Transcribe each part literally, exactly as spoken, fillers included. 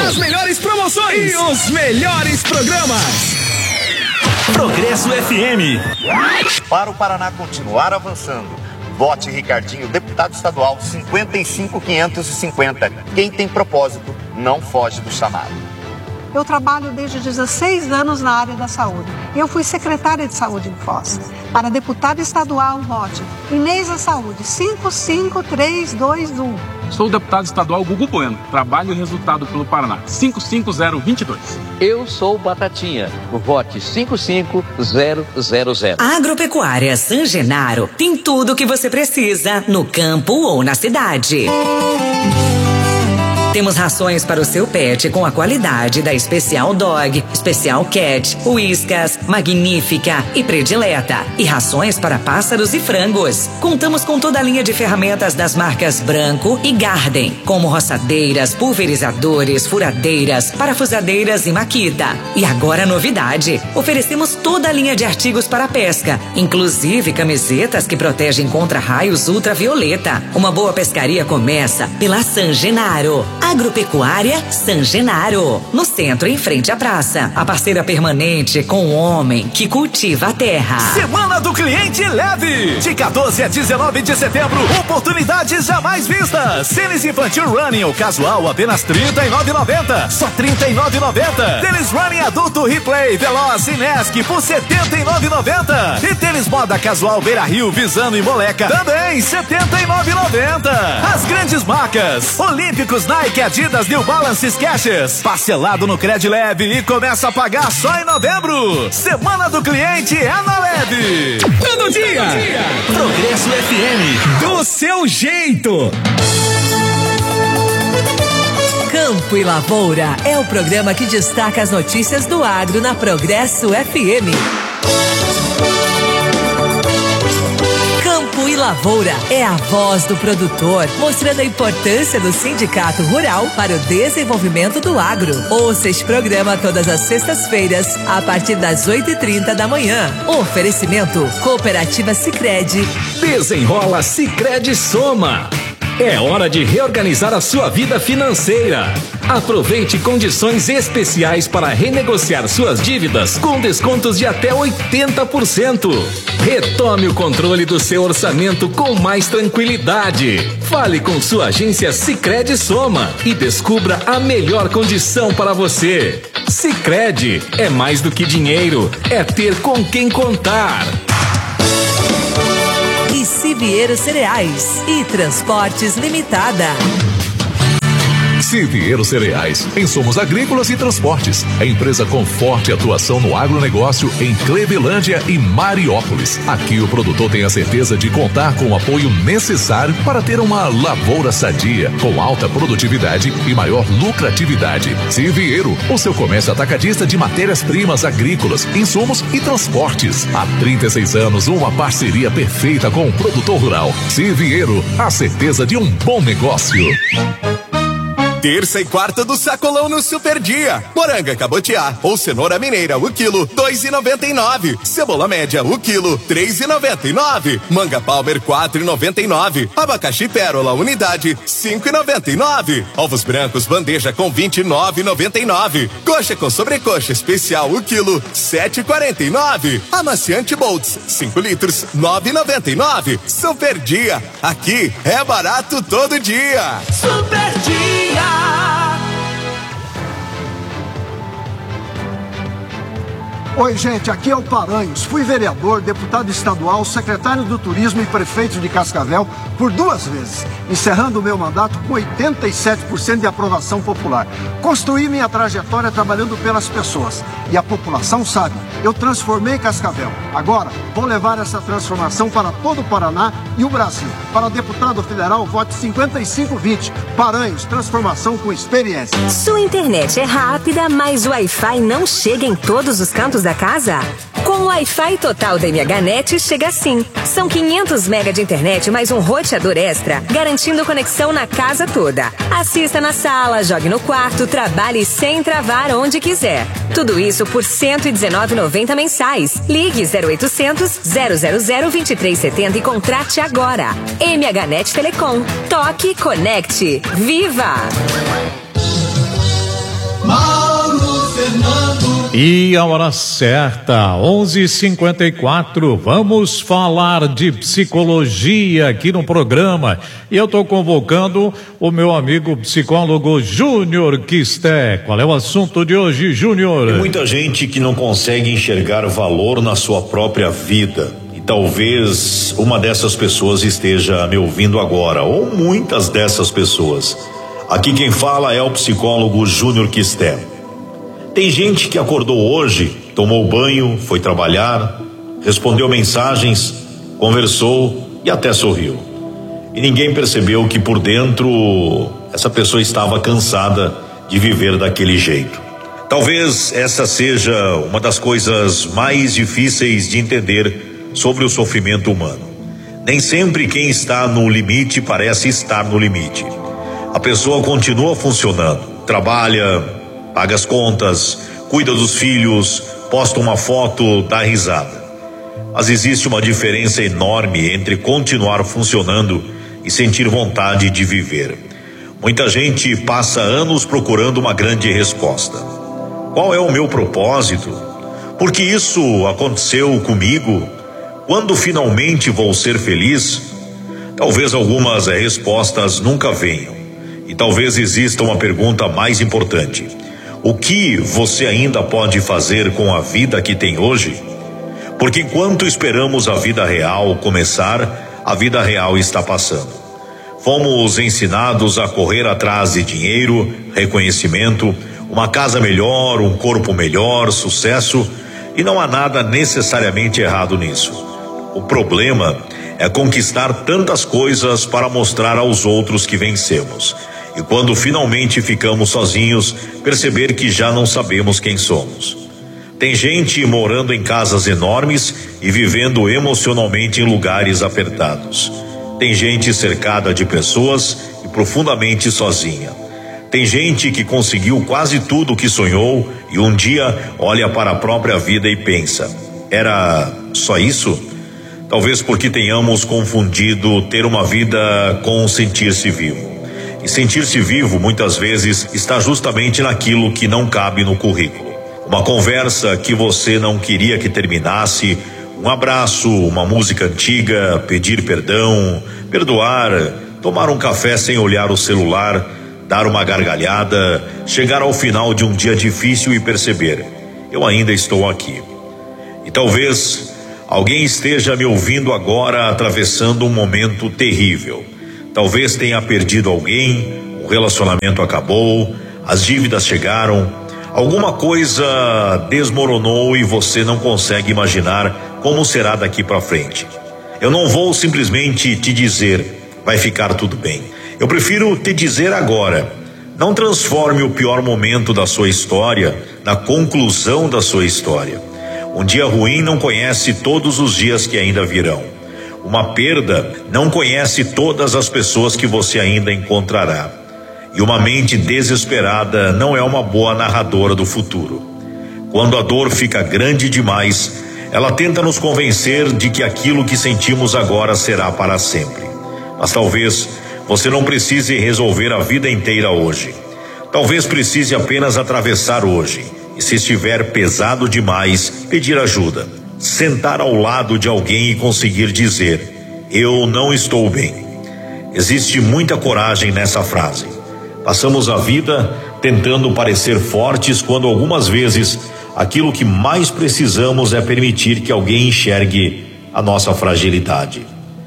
As melhores promoções e os melhores programas. Progresso F M. Para o Paraná continuar avançando, vote Ricardinho, deputado estadual cinquenta e cinco quinhentos e cinquenta. Quem tem propósito não foge do chamado. Eu trabalho desde dezesseis anos na área da saúde. Eu fui secretária de saúde em Foz. Para deputada estadual, vote Inês da Saúde, cinco cinco três dois um. Sou o deputado estadual Gugu Bueno. Trabalho e resultado pelo Paraná, cinco cinco zero dois dois. Eu sou Batatinha. Vote cinco cinco zero zero zero. A Agropecuária San Genaro tem tudo o que você precisa no campo ou na cidade. Temos rações para o seu pet com a qualidade da Especial Dog, Especial Cat, Whiskas, Magnífica e Predileta. E rações para pássaros e frangos. Contamos com toda a linha de ferramentas das marcas Branco e Garden, como roçadeiras, pulverizadores, furadeiras, parafusadeiras e Makita. E agora a novidade, oferecemos toda a linha de artigos para pesca, inclusive camisetas que protegem contra raios ultravioleta. Uma boa pescaria começa pela San Genaro. Agropecuária San Genaro, no centro, em frente à praça. A parceira permanente com o homem que cultiva a terra. Semana do Cliente Leve. De quatorze a dezenove de setembro, oportunidades jamais vistas. Tênis infantil Running ou casual, apenas trinta e nove reais e noventa centavos. Só trinta e nove reais e noventa centavos. Tênis Running adulto Replay, Veloz e Nesc por setenta e nove reais e noventa centavos. E tênis moda casual Beira Rio, Visano e Moleca também setenta e nove reais e noventa centavos. As grandes marcas Olímpicos, Nike, Adidas, New Balance, Skechers. Parcelado no Cred Leve e começa a pagar só em novembro. Semana do Cliente é na Leve. Todo dia. Todo dia. Progresso F M. Do seu jeito. Campo e Lavoura é o programa que destaca as notícias do agro na Progresso F M. Campo e Lavoura é a voz do produtor, mostrando a importância do Sindicato Rural para o desenvolvimento do agro. Ouça este programa todas as sextas-feiras, a partir das oito e trinta da manhã. Oferecimento Cooperativa Sicredi. Desenrola Sicredi Soma. É hora de reorganizar a sua vida financeira. Aproveite condições especiais para renegociar suas dívidas com descontos de até oitenta por cento. Retome o controle do seu orçamento com mais tranquilidade. Fale com sua agência Sicredi Soma e descubra a melhor condição para você. Sicredi é mais do que dinheiro, é ter com quem contar. E Siviero Cereais e Transportes Limitada. Siviero Cereais, insumos agrícolas e transportes. A empresa com forte atuação no agronegócio em Clevelândia e Mariópolis. Aqui o produtor tem a certeza de contar com o apoio necessário para ter uma lavoura sadia, com alta produtividade e maior lucratividade. Siviero, o seu comércio atacadista de matérias-primas agrícolas, insumos e transportes. Há trinta e seis anos, uma parceria perfeita com o produtor rural. Siviero, a certeza de um bom negócio. Terça e quarta do sacolão no Super Dia. Moranga cabotiá ou cenoura mineira, o quilo, dois e noventa e nove. Cebola média, o quilo, três e noventa e nove. Manga Palmer, quatro e noventa e nove. Abacaxi Pérola, unidade, cinco e noventa e nove. Ovos brancos, bandeja com vinte e nove e noventa e nove. Coxa com sobrecoxa especial, o quilo, sete e quarenta e nove. Amaciante Boltz, cinco litros, nove e noventa e nove. Super Dia. Aqui é barato todo dia. Super Dia. Oi, gente, aqui é o Paranhos. Fui vereador, deputado estadual, secretário do Turismo e prefeito de Cascavel por duas vezes, encerrando o meu mandato com oitenta e sete por cento de aprovação popular. Construí minha trajetória trabalhando pelas pessoas e a população sabe, eu transformei Cascavel. Agora, vou levar essa transformação para todo o Paraná e o Brasil. Para deputado federal, vote cinquenta e cinco vinte. Paranhos, transformação com experiência. Sua internet é rápida, mas o Wi-Fi não chega em todos os cantos da casa? Com o Wi-Fi total da M H Net chega assim. São quinhentos megas de internet mais um roteador extra, garantindo conexão na casa toda. Assista na sala, jogue no quarto, trabalhe sem travar onde quiser. Tudo isso por cento e dezenove reais e noventa centavos mensais. Ligue zero oitocentos, zero zero zero, vinte e três setenta e contrate agora. M H Net Telecom. Toque, conecte. Viva! E a hora certa, onze e cinquenta e quatro, vamos falar de psicologia aqui no programa. E eu estou convocando o meu amigo psicólogo Júnior Quisté. Qual é o assunto de hoje, Júnior? Tem muita gente que não consegue enxergar valor na sua própria vida. E talvez uma dessas pessoas esteja me ouvindo agora, ou muitas dessas pessoas. Aqui quem fala é o psicólogo Júnior Quisté. Tem gente que acordou hoje, tomou banho, foi trabalhar, respondeu mensagens, conversou e até sorriu. E ninguém percebeu que por dentro essa pessoa estava cansada de viver daquele jeito. Talvez essa seja uma das coisas mais difíceis de entender sobre o sofrimento humano. Nem sempre quem está no limite parece estar no limite. A pessoa continua funcionando, trabalha, paga as contas, cuida dos filhos, posta uma foto, dá risada. Mas existe uma diferença enorme entre continuar funcionando e sentir vontade de viver. Muita gente passa anos procurando uma grande resposta. Qual é o meu propósito? Por que isso aconteceu comigo? Quando finalmente vou ser feliz? Talvez algumas respostas nunca venham. E talvez exista uma pergunta mais importante. O que você ainda pode fazer com a vida que tem hoje? Porque enquanto esperamos a vida real começar, a vida real está passando. Fomos ensinados a correr atrás de dinheiro, reconhecimento, uma casa melhor, um corpo melhor, sucesso, e não há nada necessariamente errado nisso. O problema é conquistar tantas coisas para mostrar aos outros que vencemos. E quando finalmente ficamos sozinhos, perceber que já não sabemos quem somos. Tem gente morando em casas enormes e vivendo emocionalmente em lugares apertados. Tem gente cercada de pessoas e profundamente sozinha. Tem gente que conseguiu quase tudo o que sonhou e um dia olha para a própria vida e pensa: era só isso? Talvez porque tenhamos confundido ter uma vida com sentir-se vivo. E sentir-se vivo, muitas vezes, está justamente naquilo que não cabe no currículo. Uma conversa que você não queria que terminasse, um abraço, uma música antiga, pedir perdão, perdoar, tomar um café sem olhar o celular, dar uma gargalhada, chegar ao final de um dia difícil e perceber: eu ainda estou aqui. E talvez alguém esteja me ouvindo agora atravessando um momento terrível. Talvez tenha perdido alguém, o relacionamento acabou, as dívidas chegaram, alguma coisa desmoronou e você não consegue imaginar como será daqui para frente. Eu não vou simplesmente te dizer: vai ficar tudo bem. Eu prefiro te dizer agora: não transforme o pior momento da sua história na conclusão da sua história. Um dia ruim não conhece todos os dias que ainda virão. Uma perda não conhece todas as pessoas que você ainda encontrará. E uma mente desesperada não é uma boa narradora do futuro. Quando a dor fica grande demais, ela tenta nos convencer de que aquilo que sentimos agora será para sempre. Mas talvez você não precise resolver a vida inteira hoje. Talvez precise apenas atravessar hoje. E se estiver pesado demais, pedir ajuda. Sentar ao lado de alguém e conseguir dizer: eu não estou bem. Existe muita coragem nessa frase. Passamos a vida tentando parecer fortes quando algumas vezes aquilo que mais precisamos é permitir que alguém enxergue a nossa fragilidade.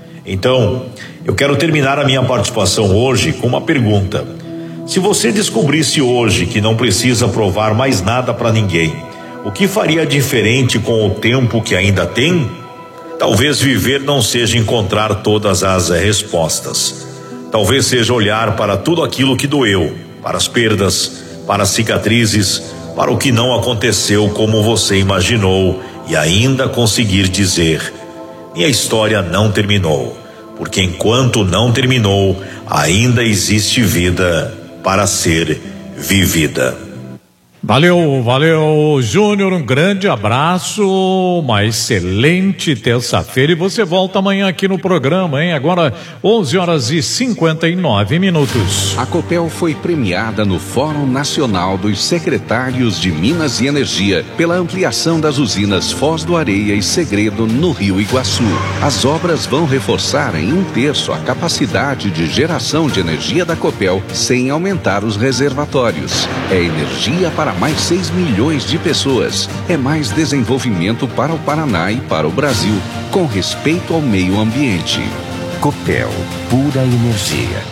Então, eu quero terminar a minha participação hoje com uma pergunta. Se você descobrisse hoje que não precisa provar mais nada para ninguém, o que faria diferente com o tempo que ainda tem? Talvez viver não seja encontrar todas as respostas. Talvez seja olhar para tudo aquilo que doeu, para as perdas, para as cicatrizes, para o que não aconteceu como você imaginou e ainda conseguir dizer: minha história não terminou, porque enquanto não terminou, ainda existe vida para ser vivida. Valeu, valeu, Júnior, um grande abraço, uma excelente terça-feira e você volta amanhã aqui no programa, hein? Agora onze horas e cinquenta e nove minutos. A Copel foi premiada no Fórum Nacional dos Secretários de Minas e Energia pela ampliação das usinas Foz do Areia e Segredo no Rio Iguaçu. As obras vão reforçar em um terço a capacidade de geração de energia da Copel sem aumentar os reservatórios. É energia para mais seis milhões de pessoas. É mais desenvolvimento para o Paraná e para o Brasil, com respeito ao meio ambiente. Copel, pura energia.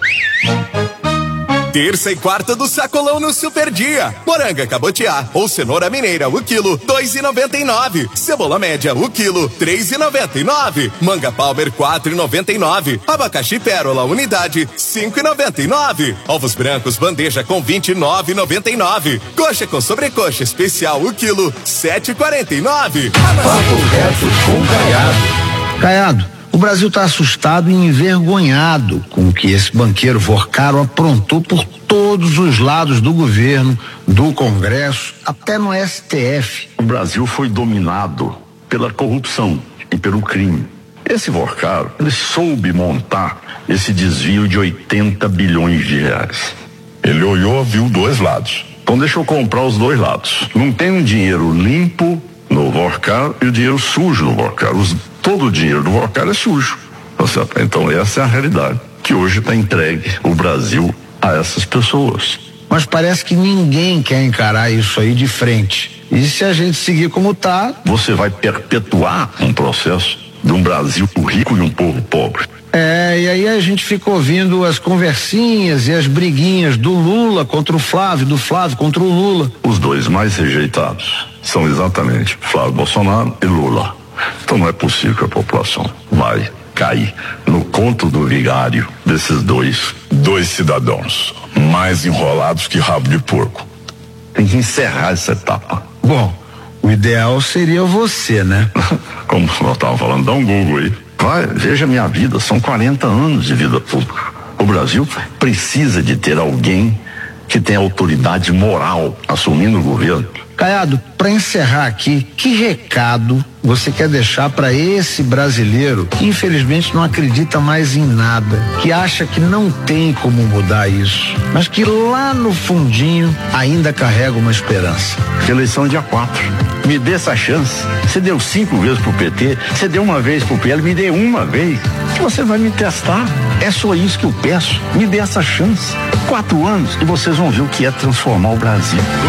Terça e quarta do sacolão no Super Dia. Moranga cabotiá ou cenoura mineira, o quilo, dois e noventa e nove. Cebola média, o quilo, três e noventa e nove. Manga Palmer, quatro e noventa e nove. Abacaxi Pérola, unidade, cinco e noventa e nove. Ovos brancos, bandeja com vinte e nove e noventa e nove. Coxa com sobrecoxa especial, o quilo, sete e quarenta e nove. Papo reto com Caiado. Caiado, o Brasil está assustado e envergonhado com o que esse banqueiro Vorcaro aprontou por todos os lados do governo, do Congresso, até no S T F. O Brasil foi dominado pela corrupção e pelo crime. Esse Vorcaro, ele soube montar esse desvio de oitenta bilhões de reais. Ele olhou, viu dois lados. Então deixa eu comprar os dois lados. Não tem um dinheiro limpo no Vorcaro e o dinheiro sujo no Vorcaro. Os Todo o dinheiro do Vorcaro é sujo. Então essa é a realidade, que hoje está entregue o Brasil a essas pessoas. Mas parece que ninguém quer encarar isso aí de frente. E se a gente seguir como tá, você vai perpetuar um processo de um Brasil rico e um povo pobre. É, e aí a gente fica ouvindo as conversinhas e as briguinhas do Lula contra o Flávio, do Flávio contra o Lula. Os dois mais rejeitados são exatamente Flávio Bolsonaro e Lula. Então não é possível que a população vai cair no conto do vigário desses dois, dois cidadãos mais enrolados que rabo de porco. Tem que encerrar essa etapa. Bom, o ideal seria você, né? Como nós estávamos falando, dá um Google aí. Vai, veja a minha vida, são quarenta anos de vida pública. O Brasil precisa de ter alguém que tenha autoridade moral assumindo o governo. Caiado, para encerrar aqui, que recado você quer deixar para esse brasileiro que infelizmente não acredita mais em nada, que acha que não tem como mudar isso, mas que lá no fundinho ainda carrega uma esperança? Eleição dia quatro. Me dê essa chance. Você deu cinco vezes pro P T, você deu uma vez pro P L, me dê uma vez. Que você vai me testar. É só isso que eu peço. Me dê essa chance. Quatro anos e vocês vão ver o que é transformar o Brasil.